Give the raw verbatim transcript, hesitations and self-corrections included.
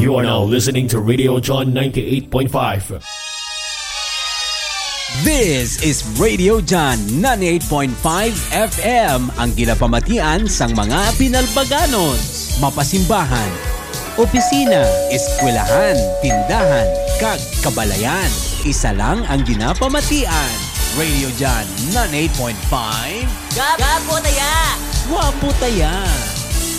You are now listening to Radio John ninety-eight point five. This is Radio John ninety-eight point five F M, ang ginapamatian sang mga Pinalbaganon, mapasimbahan, opisina, eskwelahan, tindahan, kag kabalayan. Isa lang ang ginapamatian. Radio John ninety-eight point five. Gapo taya! Wapo taya!